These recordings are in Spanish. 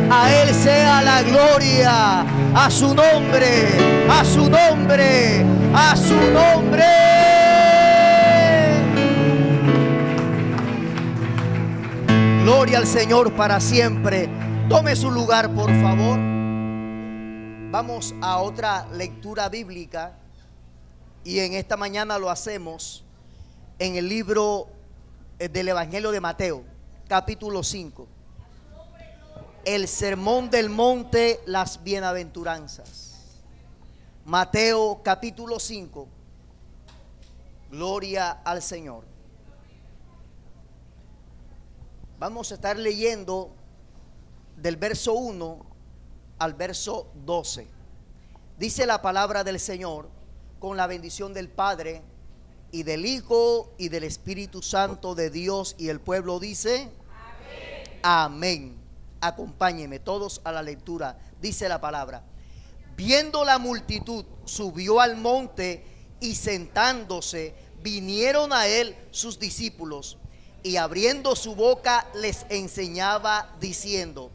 A Él sea la gloria. A su nombre, a su nombre, a su nombre. Gloria al Señor para siempre. Tome su lugar, por favor. Vamos a otra lectura bíblica. Y en esta mañana lo hacemos en el libro del Evangelio de Mateo, capítulo 5. El sermón del monte, las bienaventuranzas. Mateo capítulo 5. Gloria al Señor. Vamos a estar leyendo del verso 1 al verso 12. Dice la palabra del Señor, con la bendición del Padre y del Hijo y del Espíritu Santo de Dios, y el pueblo dice amén. Amén. Acompáñenme todos a la lectura. Dice la palabra: viendo la multitud, subió al monte, y sentándose vinieron a él sus discípulos, y abriendo su boca les enseñaba diciendo: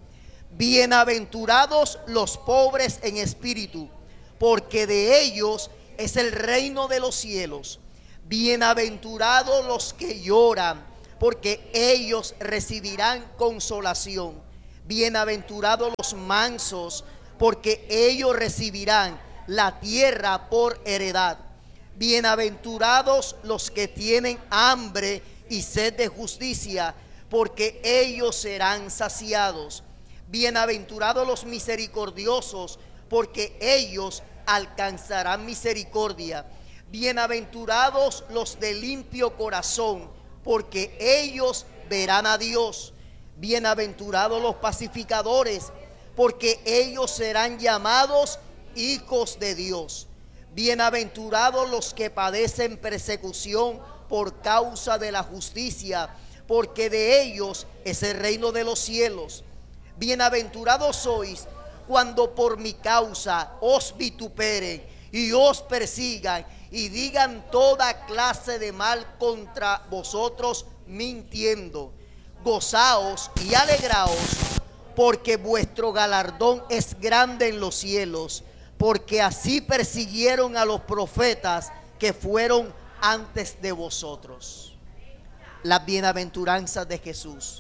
bienaventurados los pobres en espíritu, porque de ellos es el reino de los cielos. Bienaventurados los que lloran, porque ellos recibirán consolación. Bienaventurados los mansos, porque ellos recibirán la tierra por heredad. Bienaventurados los que tienen hambre y sed de justicia, porque ellos serán saciados. Bienaventurados los misericordiosos, porque ellos alcanzarán misericordia. Bienaventurados los de limpio corazón, porque ellos verán a Dios. Bienaventurados los pacificadores, porque ellos serán llamados hijos de Dios. Bienaventurados los que padecen persecución por causa de la justicia, porque de ellos es el reino de los cielos. Bienaventurados sois cuando por mi causa os vituperen y os persigan y digan toda clase de mal contra vosotros mintiendo. Gozaos y alegraos, porque vuestro galardón es grande en los cielos, porque así persiguieron a los profetas que fueron antes de vosotros. Las bienaventuranzas de Jesús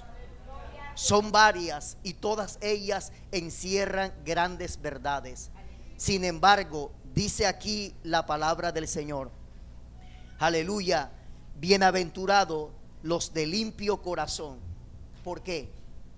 son varias y todas ellas encierran grandes verdades. Sin embargo, dice aquí la palabra del Señor, aleluya, bienaventurados los de limpio corazón. ¿Por qué?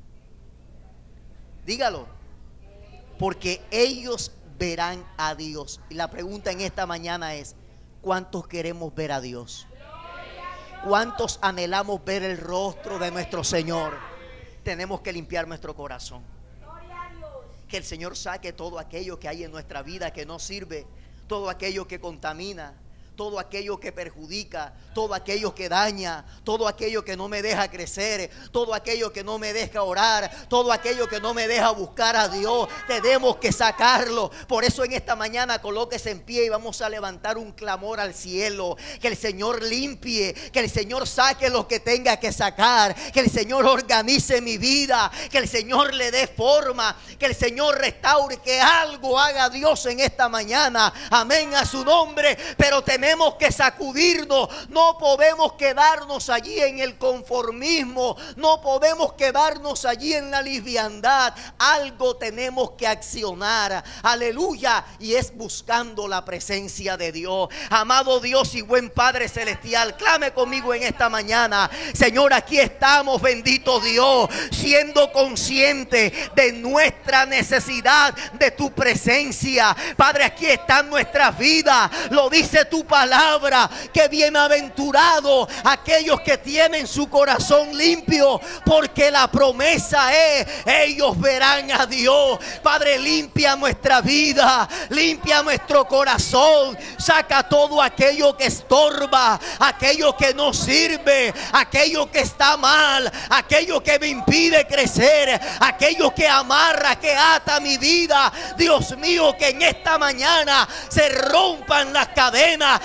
Dígalo. Porque ellos verán a Dios. Y la pregunta en esta mañana es: ¿cuántos queremos ver a Dios? ¿Cuántos anhelamos ver el rostro de nuestro Señor? Tenemos que limpiar nuestro corazón. Que el Señor saque todo aquello que hay en nuestra vida que no sirve, todo aquello que contamina, todo aquello que perjudica, todo aquello que daña, todo aquello que no me deja crecer, todo aquello que no me deja orar, todo aquello que no me deja buscar a Dios. Tenemos que sacarlo. Por eso en esta mañana colóquese en pie y vamos a levantar un clamor al cielo. Que el Señor limpie, que el Señor saque lo que tenga que sacar, que el Señor organice mi vida, que el Señor le dé forma, que el Señor restaure, que algo haga Dios en esta mañana. Amén a su nombre. Pero tenemos que sacudirnos. No podemos quedarnos allí en el conformismo. No podemos quedarnos allí en la liviandad. Algo tenemos que accionar. Aleluya. Y es buscando la presencia de Dios. Amado Dios y buen Padre celestial, clame conmigo en esta mañana. Señor, aquí estamos, bendito Dios, siendo conscientes de nuestra necesidad de tu presencia. Padre, aquí están nuestras vidas. Lo dice tu palabra, que bienaventurados aquellos que tienen su corazón limpio, porque la promesa es: ellos verán a Dios. Padre, limpia nuestra vida, limpia nuestro corazón, saca todo aquello que estorba, aquello que no sirve, aquello que está mal, aquello que me impide crecer, aquello que amarra, que ata mi vida. Dios mío, que en esta mañana se rompan las cadenas,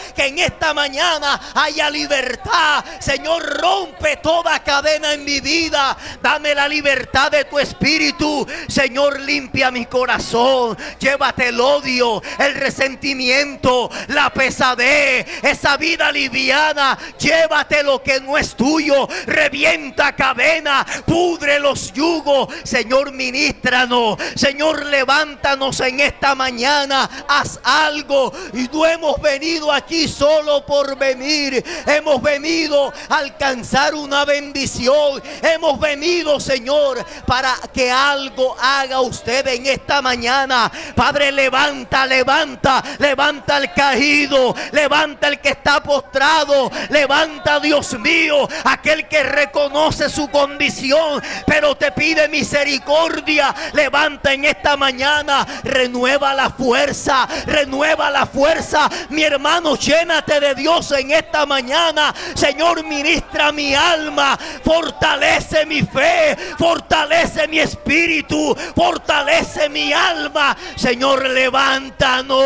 que en esta mañana haya libertad. Señor, rompe toda cadena en mi vida. Dame la libertad de tu espíritu. Señor, limpia mi corazón. Llévate el odio, el resentimiento, la pesadez, esa vida liviana. Llévate lo que no es tuyo. Revienta cadena, pudre los yugos. Señor, ministranos. Señor, levántanos en esta mañana. Haz algo. Y no hemos venido aquí solo por venir. Hemos venido a alcanzar una bendición. Hemos venido, Señor, para que algo haga usted en esta mañana. Padre, levanta, levanta, levanta al caído, levanta al que está postrado, levanta, Dios mío, aquel que reconoce su condición, pero te pide misericordia. Levanta en esta mañana, renueva la fuerza, renueva la fuerza. Mi hermano, llénate de Dios en esta mañana. Señor, ministra mi alma, fortalece mi fe, fortalece mi espíritu, fortalece mi alma. Señor, levántanos.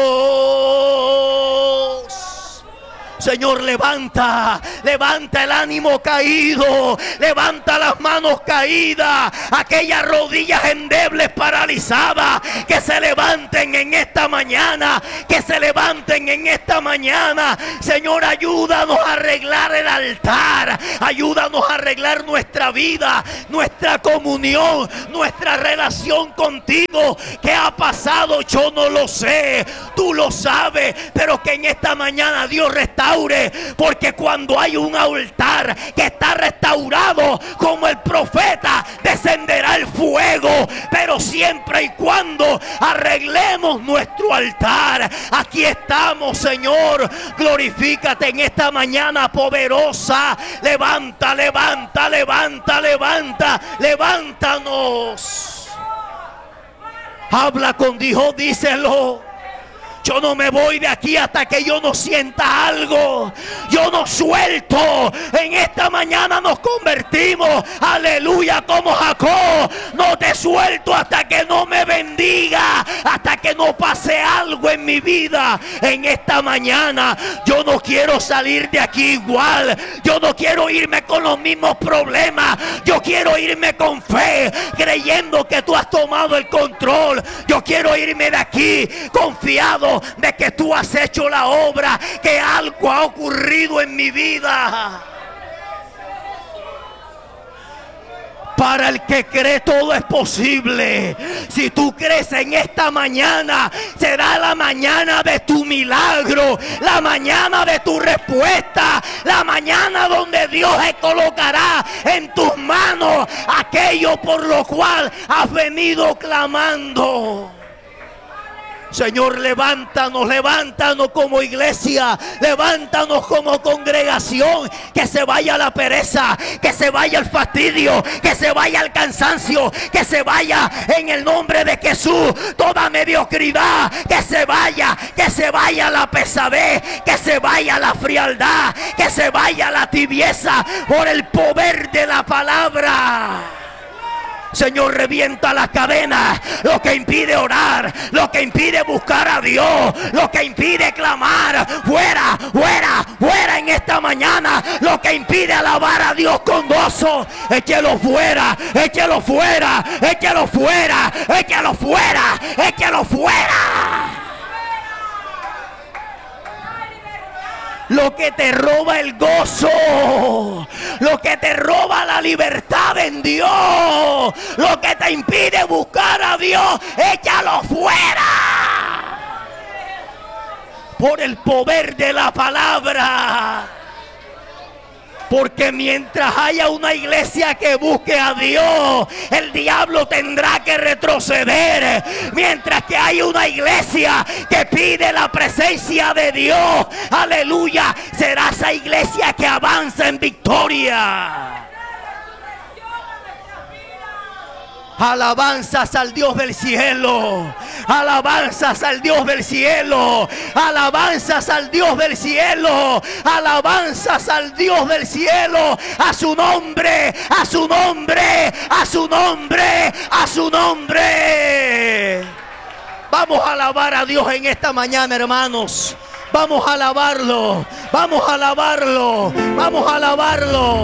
Señor, levanta, levanta el ánimo caído, levanta las manos caídas, aquellas rodillas endebles, paralizadas, que se levanten en esta mañana, que se levanten en esta mañana. Señor, ayúdanos a arreglar el altar, ayúdanos a arreglar nuestra vida, nuestra comunión, nuestra relación contigo. ¿Qué ha pasado? Yo no lo sé, tú lo sabes, pero que en esta mañana Dios restaure. Porque cuando hay un altar que está restaurado, como el profeta, descenderá el fuego. Pero siempre y cuando arreglemos nuestro altar. Aquí estamos, Señor. Glorifícate en esta mañana poderosa. Levanta, levanta, levanta, levanta, levántanos. Habla con Dios, díselo. Yo no me voy de aquí hasta que yo no sienta algo. Yo no suelto. En esta mañana nos convertimos, aleluya, como Jacob. No te suelto hasta que no me bendiga, hasta que no pase algo en mi vida. En esta mañana yo no quiero salir de aquí igual. Yo no quiero irme con los mismos problemas. Yo quiero irme con fe, creyendo que tú has tomado el control. Yo quiero irme de aquí confiado de que tú has hecho la obra, que algo ha ocurrido en mi vida. Para el que cree todo es posible. Si tú crees en esta mañana, será la mañana de tu milagro, la mañana de tu respuesta, la mañana donde Dios colocará en tus manos aquello por lo cual has venido clamando. Señor, levántanos, levántanos como iglesia, levántanos como congregación. Que se vaya la pereza, que se vaya el fastidio, que se vaya el cansancio, que se vaya en el nombre de Jesús toda mediocridad, que se vaya la pesadez, que se vaya la frialdad, que se vaya la tibieza por el poder de la palabra. Señor, revienta las cadenas, lo que impide orar, lo que impide buscar a Dios, lo que impide clamar. Fuera, fuera, fuera en esta mañana. Lo que impide alabar a Dios con gozo, échelo fuera, échelo fuera, échelo fuera, échelo fuera, échelo fuera. Lo que te roba el gozo, lo que te roba la libertad en Dios, lo que te impide buscar a Dios, échalo fuera por el poder de la palabra. Porque mientras haya una iglesia que busque a Dios, el diablo tendrá que retroceder. Mientras que hay una iglesia que pide la presencia de Dios, aleluya, será esa iglesia que avanza en victoria. Alabanzas al Dios del cielo, alabanzas al Dios del cielo, alabanzas al Dios del cielo, alabanzas al Dios del cielo, a su nombre, a su nombre, a su nombre, a su nombre. Vamos a alabar a Dios en esta mañana, hermanos. Vamos a alabarlo, vamos a alabarlo, vamos a alabarlo.